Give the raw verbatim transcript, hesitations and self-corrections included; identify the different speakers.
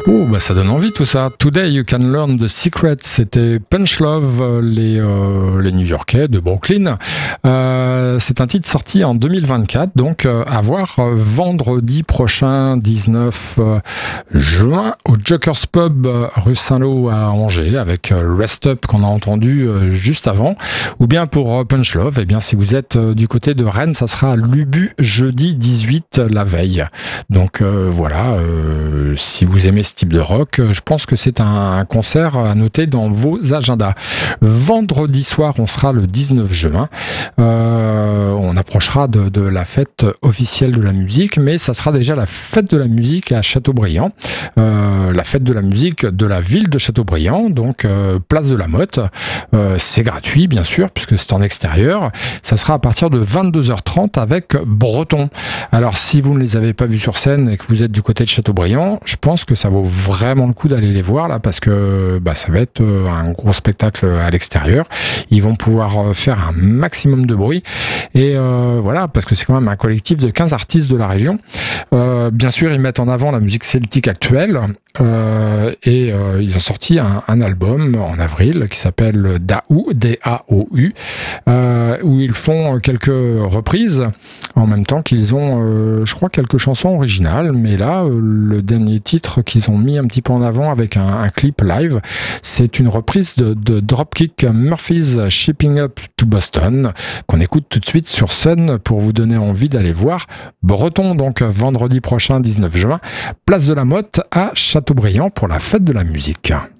Speaker 1: Oh, bah ça donne envie tout ça. Today You Can Learn the Secret, c'était Punch Love, les, euh, les New-Yorkais de Brooklyn. Euh, c'est un titre sorti en deux mille vingt-quatre, donc euh, à voir euh, vendredi prochain, dix-neuf juin, au Joker's Pub, euh, rue Saint-Lô à Angers, avec euh, Rest Up qu'on a entendu euh, juste avant. Ou bien pour euh, Punch Love, eh bien si vous êtes euh, du côté de Rennes, ça sera à l'Ubu jeudi dix-huit, la veille. Donc euh, voilà, euh, si vous aimez ce type de rock, je pense que c'est un concert à noter dans vos agendas. Vendredi soir, on sera le dix-neuf juin. Euh, on approchera de, de la fête officielle de la musique, mais ça sera déjà la fête de la musique à Châteaubriand. Euh, la fête de la musique de la ville de Châteaubriand, donc euh, place de la Motte. Euh, c'est gratuit, bien sûr, puisque c'est en extérieur. Ça sera à partir de vingt-deux heures trente avec Breton. Alors, si vous ne les avez pas vus sur scène et que vous êtes du côté de Châteaubriand, je pense que ça vaut vraiment le coup d'aller les voir là, parce que bah, ça va être un gros spectacle à l'extérieur. Ils vont pouvoir faire un maximum de bruit et euh, voilà, parce que c'est quand même un collectif de quinze artistes de la région. Euh, bien sûr, ils mettent en avant la musique celtique actuelle euh, et euh, ils ont sorti un, un album en avril qui s'appelle Daou, D A O U, euh, où ils font quelques reprises en même temps qu'ils ont, euh, je crois, quelques chansons originales. Mais là, euh, le dernier titre qu'ils ont mis un petit peu en avant avec un, un clip live, c'est une reprise de, de Dropkick Murphys Shipping Up to Boston qu'on écoute tout de suite sur Sun pour vous donner envie d'aller voir Breton. Donc vendredi prochain, dix-neuf juin, place de la Motte à Châteaubriand pour la fête de la musique.